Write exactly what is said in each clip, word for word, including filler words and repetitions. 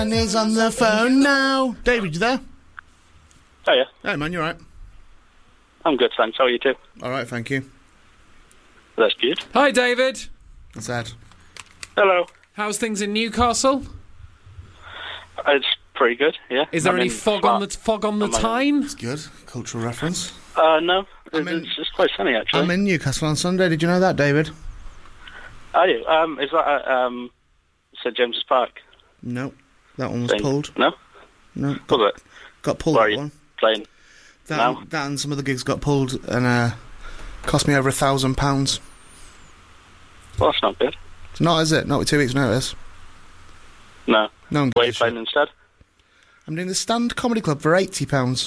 And he's on the phone now. David, you there? Hiya. Hey, man, you all right? I'm good, thanks. How are you too? All right, thank you. That's good. Hi, David. That's Ed. Hello. How's things in Newcastle? It's pretty good, yeah. Is there I'm any in fog flat on the fog on the on my own. Tyne? It's good. Cultural reference. Uh, no. I'm It's, in- it's quite sunny, actually. I'm in Newcastle on Sunday. Did you know that, David? Are you? Um, is that at um, St James's Park? No. That one was thing? pulled. No? No. Got, Was it? got pulled, Where are that you one. playing? That, No? that and some other gigs got pulled and uh, cost me over a thousand pounds. Well, that's not good. It's not, is it? Not with two weeks' notice. No. No one Where are you gives a shit. playing instead? I'm doing the Stand Comedy Club for eighty pounds.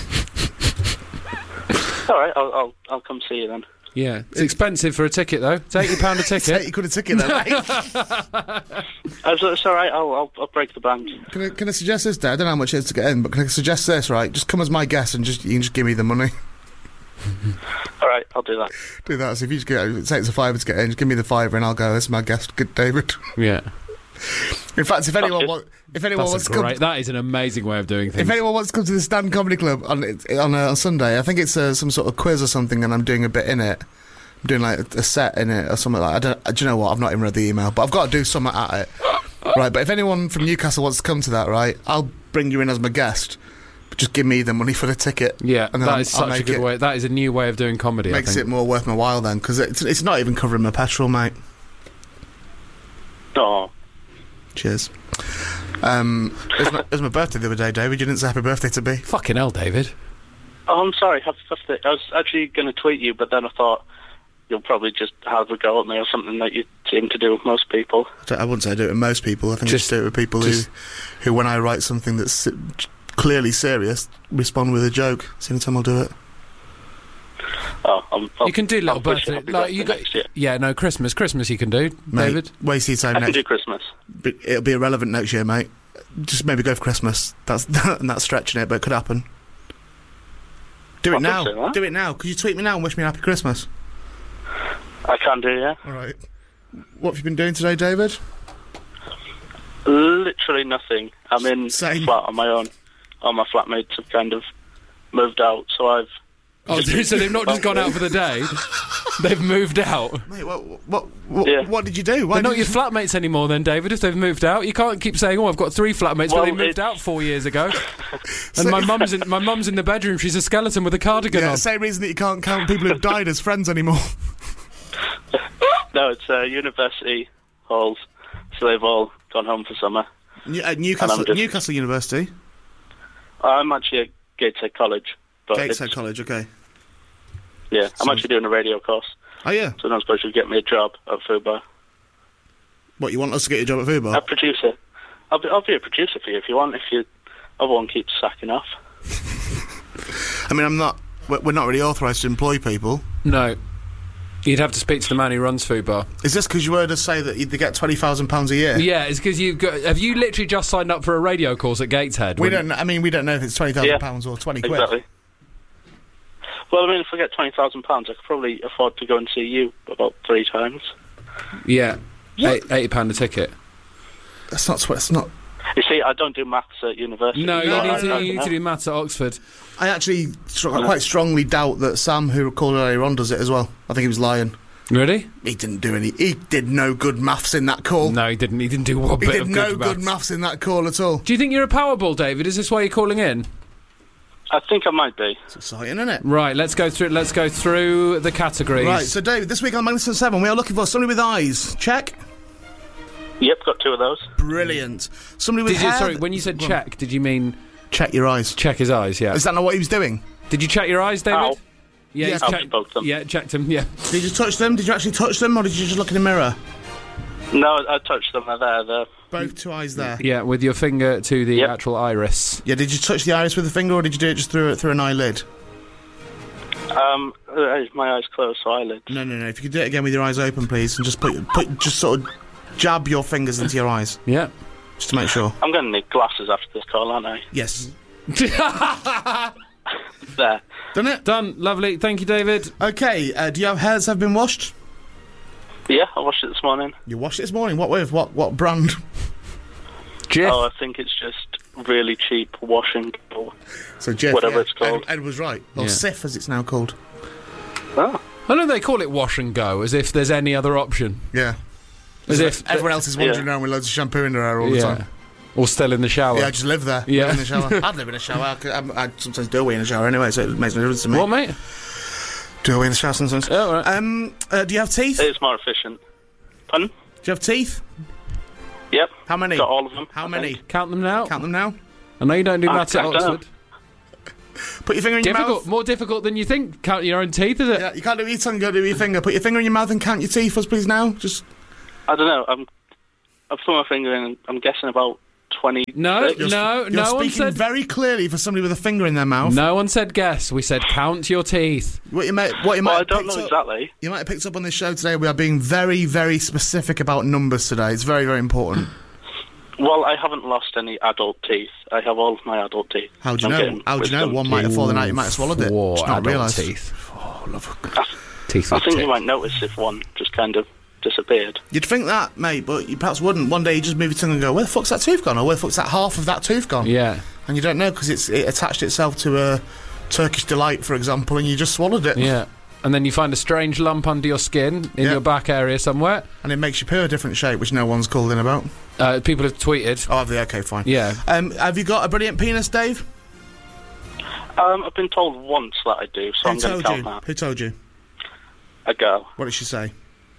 All right, I'll, I'll I'll come see you then. Yeah, it's expensive for a ticket though. It's eighty pound a It's ticket. eighty quid a ticket, though, mate. It's, it's all right. I'll, I'll I'll break the bank. Can I, can I suggest this, Dad? I don't know how much it is to get in, but can I suggest this, right? Just come as my guest and just you can just give me the money. All right, I'll do that. Do that. So if you just get, say it's a fiver to get in, just give me the fiver and I'll go. This is my guest, good David. Yeah, In fact, if anyone good. wants, if anyone that's wants a to come, great. That is an amazing way of doing things. if anyone wants to come to the Stand Comedy Club on on, uh, on Sunday, I think it's uh, some sort of quiz or something, and I'm doing a bit in it. I'm doing like a set in it or something like. I don't. Do you know what? I've not even read the email, but I've got to do something at it. Right, but if anyone from Newcastle wants to come to that, right, I'll bring you in as my guest. But just give me the money for the ticket. Yeah, and then that I'll, is I'll such a make good it, way. That is a new way of doing comedy. I Makes think. it more worth my while then, because it's it's not even covering my petrol, mate. Oh, Cheers. Um, it was, my, it was my birthday the other day, David. You didn't say happy birthday to me. Fucking hell, David. oh I'm sorry. Happy birthday. I was actually going to tweet you, but then I thought you'll probably just have a go at me or something that you seem to do with most people. I, don't- I wouldn't say I do it with most people. I think I Just- just do it with people just- who, who, when I write something that's si- clearly serious, respond with a joke. It's the only time I'll do it. Oh, I'm, I'll, You can do little I'll push birthday. it happy Like birthday you got. next year. Yeah, no Christmas. Christmas you can do, Mate, David. waste your time I can next do Christmas. but it'll be irrelevant next year, mate. Just maybe go for Christmas. That's and that's stretching it, but it could happen. Do I it could now. say that. Do it now. Could you tweet me now and wish me a happy Christmas? I can do, yeah. All right. What have you been doing today, David? Literally nothing. I'm in Same. flat on my own. All my flatmates have kind of moved out, so I've... Oh, so they've not just gone out for the day. They've moved out. Mate, what what what, Yeah. what did you do? Why They're not did your you... flatmates anymore, then, David. If they've moved out, you can't keep saying, "Oh, I've got three flatmates," Well, but they moved it's- out four years ago. And my mum's in my mum's in the bedroom. She's a skeleton with a cardigan Yeah, on. same reason that you can't count people who've died as friends anymore. No, it's uh, university halls, so they've all gone home for summer. New- uh, Newcastle, just- Newcastle University, I'm actually at Gateshead College. But it's- Gateshead College. Okay. Yeah, I'm So- actually doing a radio course, Oh yeah. so I'm supposed to get me a job at Fubar. What, you want us to get you a job at Fubar? A producer. I'll be, I'll be a producer for you if you want, if you... Everyone keeps sacking off. I mean, I'm not. We're we're not really authorised to employ people. No, you'd have to speak to the man who runs Fubar. Is this because you heard us say that they get twenty thousand pounds a year? Yeah, it's because you've got. Have you literally just signed up for a radio course at Gateshead? We When- don't. I mean, we don't know if it's twenty thousand Yeah. pounds or twenty quid. Exactly. Well, I mean, if I get twenty thousand pounds, I could probably afford to go and see you about three times. Yeah, Eight, eighty pound a ticket. That's not. That's not. You see, I don't do maths at university. No, so you I- need to, I- you need to do maths at Oxford. I actually str- quite strongly doubt that Sam, who called earlier on, does it as well. I think he was lying. Really? He didn't do any. He did no good maths in that call. No, he didn't. He didn't do one he bit did of no good good maths. maths in that call at all. Do you think you're a Powerball, David? Is this why you're calling in? I think I might be. It's exciting, isn't it? Right, let's go through. Let's go through the categories. Right. So, David, this week on Magnificent Seven, we are looking for somebody with eyes. Check. Yep, got two of those. Brilliant. Somebody with Did you, hair. sorry, when you said Go on. check, did you mean Check your eyes. check his eyes? Yeah. Is that not what he was doing? Did you check your eyes, David? Ow. Yeah, Yeah, he's I've checked both them. Yeah, checked them. Yeah. Did you touch them? Did you actually touch them, or did you just look in the mirror? No, I touched them. They're there. They're... Both two eyes there. Yeah, with your finger to the Yep. actual iris. Yeah. Did you touch the iris with a finger, or did you do it just through through an eyelid? Um, uh, my eyes closed, so eyelids. No, no, no. If you could do it again with your eyes open, please, and just put put just sort of jab your fingers into your eyes, Yeah. just to make sure. I'm going to need glasses after this call, aren't I? Yes. There. Done it. Done. Lovely. Thank you, David. Okay. Uh, do you have hairs that have been washed? Yeah, I washed it this morning. You washed it this morning. What with? What what brand? Jif. Oh, I think it's just really cheap wash and go. So Jif, Whatever yeah, it's called. Ed, Ed was right. Or Yeah. Sif, as it's now called. Oh. I know they call it wash and go, as if there's any other option. Yeah. As if Everyone else is wandering Yeah. around with loads of shampoo in their hair all the yeah. time. Or still in the shower. Yeah, I just live there. Yeah. Live in the shower. I'd live in a shower. I, could, I, I sometimes do a wee in the shower anyway, so it makes no difference to me. What, mate? Do a wee in the shower sometimes. Oh, all right. Um, uh, do you have teeth? Do It's more efficient. Pardon? you have teeth? Yep. How many? Got all of them. How I many? think. Count them now. Count them now. I know you don't do I maths at can't Oxford. Put your finger in your Difficult, mouth. more difficult than you think. Count your own teeth, is it? Yeah, you can't do it with your tongue, you gotta do it with your finger. Put your finger in your mouth and count your teeth for us, please, now. Just... I don't know. I'm. I've put my finger in. And I'm guessing about twenty. No, six. no, You're no one speaking said. very clearly for somebody with a finger in their mouth. No one said guess. We said count your teeth. What you might, what you might Well, I have don't picked know up, exactly. You might have picked up on this show today. We are being very, very specific about numbers today. It's very, very important. Well, I haven't lost any adult teeth. I have all of my adult teeth. How do you I'm know? getting How do you know? wisdom One might have teeth. fallen out. You might have swallowed it. Four Just not adult realised. teeth. Oh, love. Teeth I with think you tips. might notice if one just kind of disappeared. You'd think that, mate, but you perhaps wouldn't. One day you just move your tongue and go, "Where the fuck's that tooth gone?" Or "Where the fuck's that half of that tooth gone?" Yeah. And you don't know because it's it attached itself to a Turkish delight, for example, and you just swallowed it. Yeah. And then you find a strange lump under your skin in Yeah. your back area somewhere. And it makes your poo a different shape, which no one's called in about. Uh, people have tweeted. Oh, have they? Okay, fine. Yeah. Um, have you got a brilliant penis, Dave? Um, I've been told once that I do, so Who I'm going told to count you? that. Who told you? A girl. What did she say?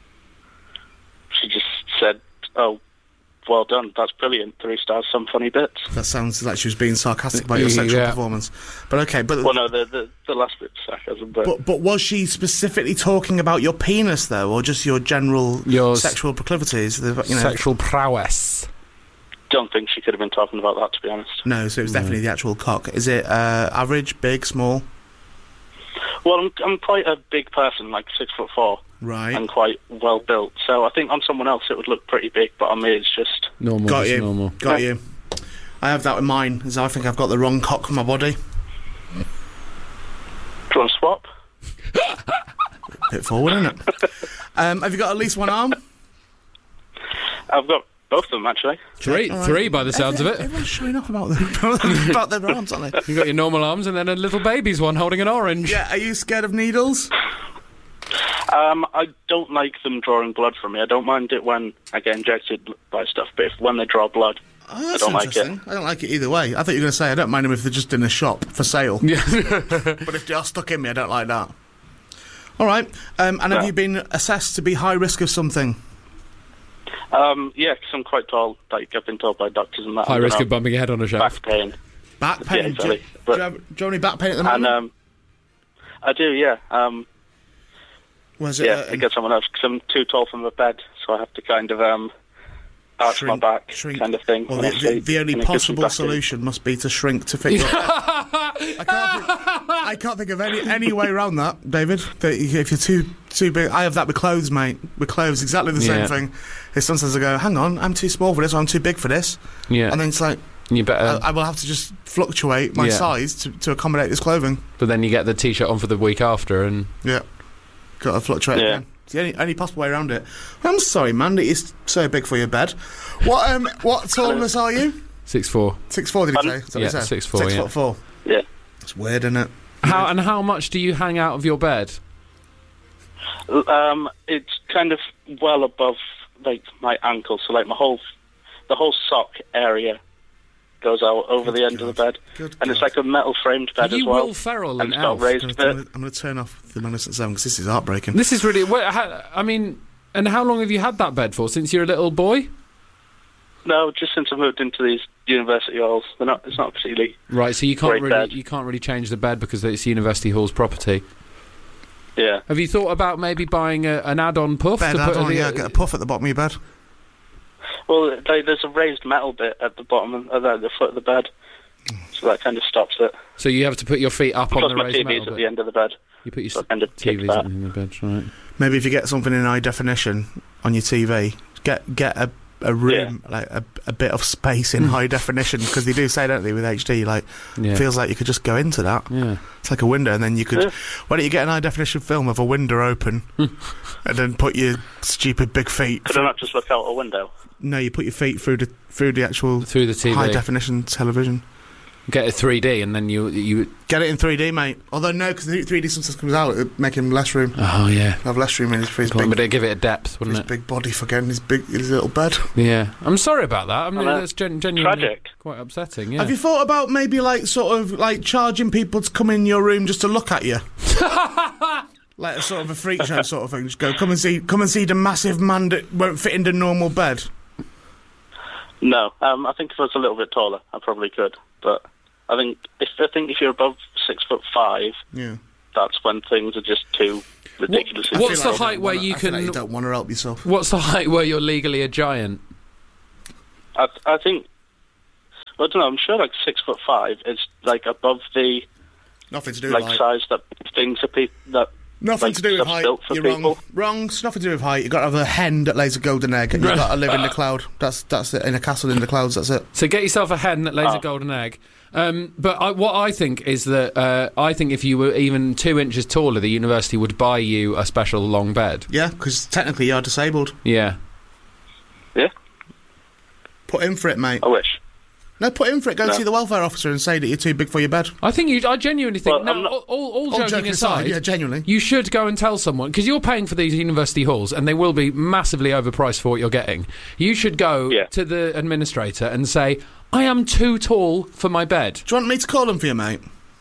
She just said, "Oh, well done. That's brilliant. Three stars. Some funny bits." That sounds like she was being sarcastic about your sexual Yeah. performance. But okay, but, Well, no, the the, the last bit's sarcasm, but, but but was she specifically talking about your penis though, or just your general Your sexual proclivities? The, you know, Sexual prowess. don't think she could have been talking about that, to be honest. no, so it was definitely the actual cock. Is it uh, average, big, small? Well, I'm I'm quite a big person, like six foot four, Right. and quite well built. So I think on someone else it would look pretty big, but on me it's just Normal. Got just you. normal. Got you. I have that in mine, as I think I've got the wrong cock for my body. Do you want to swap? Bit forward, isn't it? um, have you got at least one arm? I've got both of them actually. Three, All right. three by the sounds of it. Everyone's showing off about their, about their arms, aren't they? You've got your normal arms and then a little baby's one holding an orange. Yeah, are you scared of needles? Um, I don't like them drawing blood from me. I don't mind it when I get injected by stuff, but if when they draw blood, Oh, that's I don't like interesting. I don't like it either way. I thought you were going to say I don't mind them if they're just in a shop for sale. Yeah. But if they are stuck in me, I don't like that. All right. Um, and have Yeah. you been assessed to be high risk of something? um, yeah, 'cause I'm quite tall. Like I've been told by doctors and that. High I'm risk gonna of bumping your head on a have shelf. back pain. Back pain? Yeah, do, you, exactly. do, But- you have, do you have any back pain at the moment? And um, I do, yeah. Um, Was it, yeah, uh, to get someone else because I'm too tall from the bed, so I have to kind of um, arch shrink- my back, shrink. kind of thing. Well, when the, I the, sleep, the only and it gives me possible back pain. solution must be to shrink to fit your... I, can't think, I can't think of any any way around that, David. That if you're too too big... I have that with clothes, mate. With clothes, exactly the same Yeah. thing. Is sometimes I go, hang on, I'm too small for this, or I'm too big for this. Yeah. And then it's like, you better. I, I will have to just fluctuate my Yeah. size to, to accommodate this clothing. but then you get the t-shirt on for the week after, and Yeah. Got to fluctuate Yeah. again. It's the only, only possible way around it. I'm sorry, man, that it's so big for your bed. What um what tallness are you? six four. Six four, did you say? Pardon? Is that what Yeah, you said? six four, Six yeah. foot four. Yeah. It's weird, isn't it? How and how much do you hang out of your bed? Um, it's kind of well above like my ankle, so like my whole, the whole sock area goes out over Good the end God. of the bed, Good and it's God. like a metal framed Are bed as you well. Will Ferrell and and it's got Elf? raised I'm bit. gonna, I'm gonna turn off the Magnificent Seven because this is heartbreaking. This is really. Wait, ha, I mean, and how long have you had that bed for? Since you're a little boy? No, just since I moved into these university halls, they're not. It's not particularly. Right. So you can't Great really bed. you can't really change the bed because it's University Hall's property. Yeah. Have you thought about maybe buying a, an add-on puff Bed to put add-on, the, yeah, get a puff at the bottom of your bed. Well, like, there's a raised metal bit at the bottom of the, the foot of the bed, so that kind of stops it. So you have to put your feet up Plus, on the my raised T V's metal at the bit. end of the bed. You put your So s- I kind of T kick Vs that. in the bed, right? Maybe if you get something in high definition on your T V, get get a, a room, yeah. like a, a bit of space in high definition, because they do say, don't they, with H D, like, yeah. feels like you could just go into that. Yeah. It's like a window, and then you could, yeah. why don't you get an high definition film of a window open, and then put your stupid big feet... Could I not just look out a window? No, you put your feet through the, through the actual... Through the T V. High definition television. Get it three D, and then you you get it in three D, mate. Although no, because the three D sometimes comes out, it'd make him less room. Oh yeah, have less room in his, for his well, big. But it'd give it a depth, wouldn't his it? His big body for getting his big his little bed. Yeah, I'm sorry about that. I mean, uh, that's gen- genuinely tragic. Quite upsetting. Yeah. Have you thought about maybe like sort of like charging people to come in your room just to look at you? Like a sort of a freak show sort of thing. Just go, come and see, come and see the massive man that won't fit in the normal bed. No, um, I think if I was a little bit taller, I probably could, but. I think if I think if you're above six foot five, yeah, that's when things are just too ridiculous. What, what's the like height where wanna, you I can? Feel like you don't want to help yourself. What's the height where you're legally a giant? I, I think. I don't know. I'm sure like six foot five is like above the nothing to do like with height. size that things are people that. Nothing like, to do with height. You're people. wrong. Wrong. It's nothing to do with height. You've got to have a hen that lays a golden egg, and you've got to live in the cloud. That's that's it. In a castle in the clouds. That's it. So get yourself a hen that lays oh. a golden egg. Um, but I, what I think is that uh, I think if you were even two inches taller, the university would buy you a special long bed. Yeah, because technically you're disabled. Yeah. Yeah. Put in for it, mate. I wish. No, put in for it. Go no. and see the welfare officer and say that you're too big for your bed. I think you. I genuinely think. Well, no, not, all, all, all, all joking, joking aside, aside, yeah, genuinely, you should go and tell someone, because you're paying for these university halls, and they will be massively overpriced for what you're getting. You should go yeah. to the administrator and say, "I am too tall for my bed." Do you want me to call them for you, mate?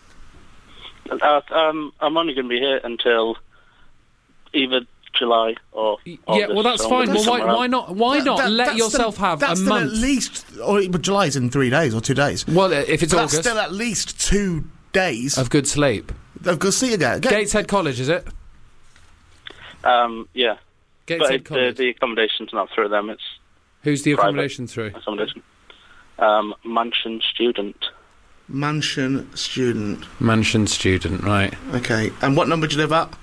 Uh, um, I'm only going to be here until either July or yeah, August, well, that's so fine. Well, why, somewhere why not? Why That- not that- let that's yourself still- have that's a still month? at least, or but July's in three days or two days. Well, if it's That's August, still at least two days of good sleep. of good sleep. Again. Get, Gateshead College, is it? Um, yeah, but Gateshead it, the, College. the accommodation's not through them. It's Who's the private accommodation through? accommodation. Um, mansion student. mansion student. Mansion student, right? Okay, and what number do you live at?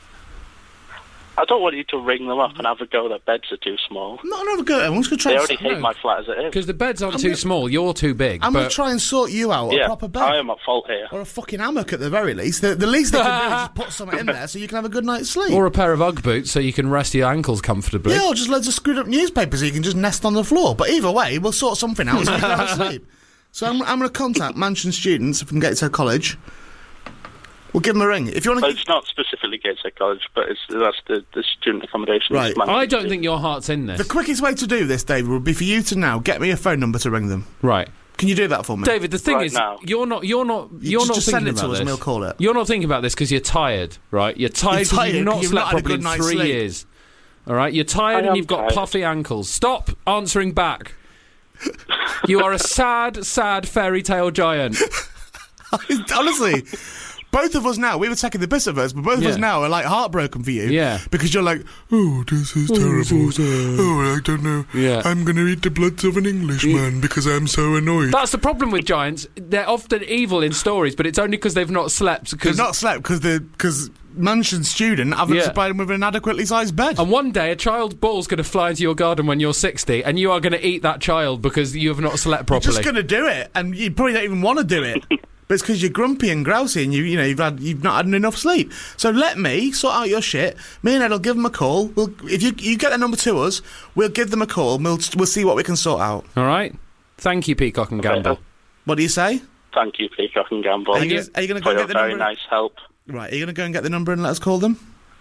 I don't want you to ring them up and have a go that beds are too small. I'm not gonna go. I'm just gonna try. They and already sort- hate no. my flat as it is. Because the beds aren't I'm too gonna- small. You're too big. I'm but gonna try and sort you out Yeah, a proper bed. I am at fault here. Or a fucking hammock at the very least. The, the least they can do is just put something in there so you can have a good night's sleep. Or a pair of Ugg boots so you can rest your ankles comfortably. yeah, or just loads of screwed up newspapers so you can just nest on the floor. But either way, we'll sort something out so you can have a sleep. So I'm, I'm going to contact Mansion students from Gateshead College. We'll give them a ring. If you want Well, to... it's not specifically Gateshead College, but it's that's the, the student accommodation. Right. I don't think your heart's in this. The quickest way to do this, David, would be for you to now get me a phone number to ring them. Right. Can you do that for me? David, the thing Right is, now. you're not, you're not, You you're just- not just thinking send it about to us this. and we'll call it. You're not thinking about this because you're tired, right? You're tired because tired you've not 'cause you've slept not had a properly good in night's three sleep. years. All right, you're tired I and am you've got tired. puffy ankles. Stop answering back. You are a sad, sad fairy tale giant. Honestly, both of us now, we were taking the piss of us, but both of Yeah. us now are like heartbroken for you. Yeah. Because you're like, oh, this is terrible. Oh, I don't know. Yeah. I'm going to eat the bloods of an Englishman because I'm so annoyed. That's the problem with giants. They're often evil in stories, but it's only because they've not slept. They've Cause, not slept because the because mansion student haven't Yeah. supplied them with an adequately sized bed. and one day, a child ball's going to fly into your garden when you're sixty, and you are going to eat that child because you have not slept You're properly. just going to do it, and you probably don't even want to do it. But it's because you're grumpy and grousy, and you you know you've had you've not had enough sleep. So let me sort out your shit. Me and Ed will give them a call. We'll if you you get the number to us, we'll give them a call. And we'll we'll see what we can sort out. All right. Thank you, Peacock and Okay, Gamble. uh, What do you say? Thank you, Peacock and Gamble. Are you gonna- are you gonna go for and your get the very number? nice help. Right, are you going to go and get the number and let us call them?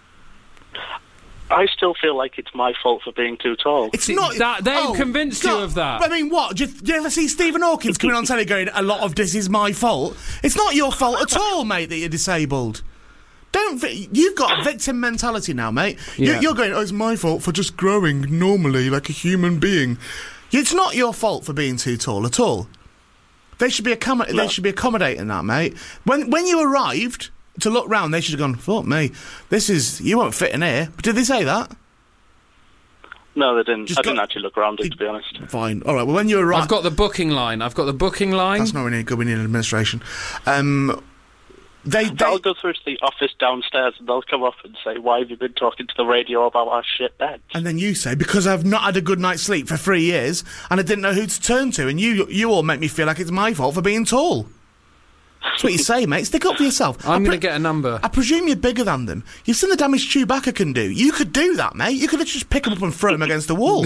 I still feel like it's my fault for being too tall. It's See, not that- they've oh, convinced you God. of that. I mean, what? Do you, do you ever see Stephen Hawkins coming on telly going, "A lot of this is my fault"? It's not your fault at all, mate, that you're disabled. Don't. vi- You've got a victim mentality now, mate. Yeah. You, you're going, "Oh, it's my fault for just growing normally like a human being." It's not your fault for being too tall at all. They should be accommo- No. They should be accommodating that, mate. When when you arrived to look round, they should have gone, "Fuck me, this is you won't fit in here." But did they say that? No, they didn't. Just I didn't got- actually look around it, to be honest. Fine. All right. Well, when you arrived, I've got the booking line. I've got the booking line. that's not really good. We need an administration. Um, They, they I'll go through to the office downstairs and they'll come up and say, why have you been talking to the radio about our shit beds? and then you say, because I've not had a good night's sleep for three years and I didn't know who to turn to, and you you all make me feel like it's my fault for being tall. That's what you say, mate. Stick up for yourself. I'm I going pre- to get a number. I presume you're bigger than them. You've seen the damage Chewbacca can do. You could do that, mate. You could just pick them up and throw them against the wall.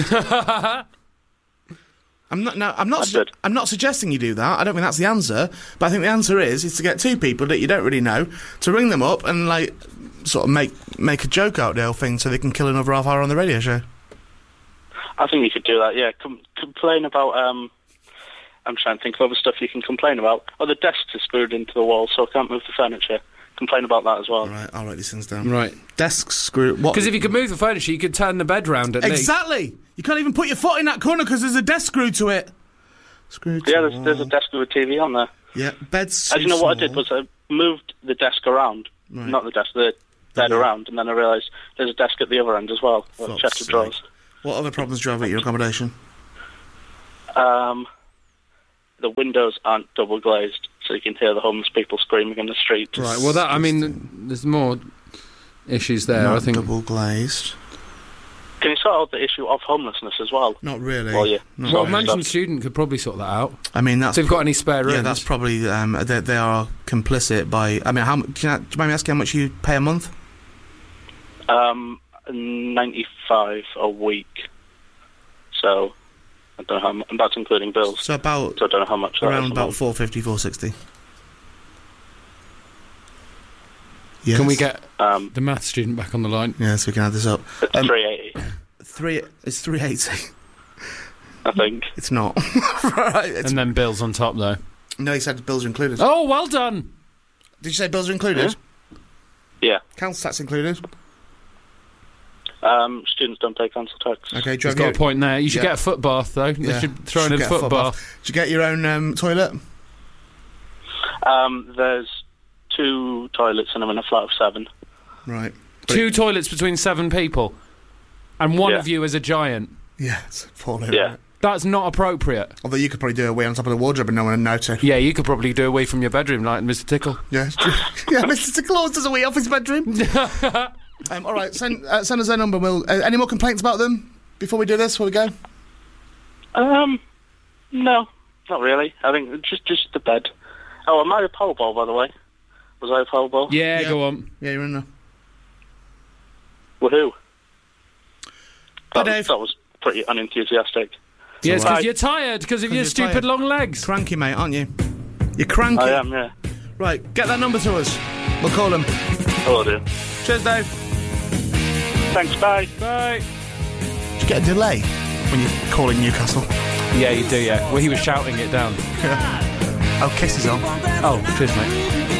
I'm not. No, I'm not. That's Su- good. I'm not suggesting you do that. I don't think that's the answer. But I think the answer is is to get two people that you don't really know to ring them up and like sort of make make a joke out of the whole thing so they can kill another half hour on the radio show. I think you could do that, yeah. Com- complain about, um... I'm trying to think of other stuff you can complain about. Oh, the desk is screwed into the wall, so I can't move the furniture. Complain about that as well. All right, I'll write these things down. Right. Desk screw. What? Because if you could move the furniture, you could turn the bed round at least. Exactly. You can't even put your foot in that corner because there's a desk screwed to it. Screwed to Yeah, the there's, there's a wall. desk with a T V on there. Yeah, bed's. As you know, what I did was I moved the desk around. Right. Not the desk, the bed Yeah. around, and then I realised there's a desk at the other end as well. A Fuck's chest of sake. drawers. What other problems do you have at your accommodation? Um, the windows aren't double glazed, so you can hear the homeless people screaming in the street. Right, well, that, I mean, there's more issues there, Not I think. double glazed. Can you sort out the issue of homelessness as well? Not really. Well, yeah. Not Well, Sorry. really. Mansion Student could probably sort that out. I mean, that's. If they've got any spare rooms. Yeah, that's probably. Um, they, they are complicit by. I mean, how? mu- Do you, do you mind me asking how much you pay a month? Um, ninety-five a week. So, I don't know how much. That's including bills. So about So I don't know how much that is around a about month. four fifty, four sixty. Yes. Can we get Um, the maths student back on the line? Yes, we can add this up. it's Um, three eighty, Three. It's three eighty. I think. It's not. Right. It's, And then bills on top, though. no, he said bills are included. Oh, well done! Did you say bills are included? Yeah. Council tax included. Um, students don't pay council tax. Okay, do you He's have got your, a point there. You should Yeah. get a foot bath, though. They Yeah. should throw Should in a get foot, bath. Did you get your own um, toilet? Um, there's two toilets and I'm in a flat of seven. Right. Two toilets between seven people. And one Yeah. of you is a giant. Yeah, it's falling. Yeah. That's not appropriate. Although you could probably do a wee on top of the wardrobe and no one would know to. Yeah, you could probably do away from your bedroom like Mister Tickle. Yeah, yeah. Mister Claus does a wee off his bedroom. um, all right, send uh, send us their number. We'll. Uh, any more complaints about them before we do this? Before we go? Um, no, not really. I think just just the bed. Oh, am I a Powerball, by the way? Was I a Powerball? Yeah, Yeah. go on. Yeah, you're in there. Woohoo. Hi, That, Dave. that was pretty unenthusiastic. Yes, all because right. you're tired because of 'Cause your you're stupid tired. long legs. Cranky, mate, aren't you? You're cranky. I am, yeah. Right, get that number to us. We'll call them. Hello, dear. Cheers, Dave. Thanks, bye. Bye. Did you get a delay when you're calling Newcastle? Yeah, you do, yeah. Well, he was shouting it down. Oh, kisses on. Oh, cheers, mate.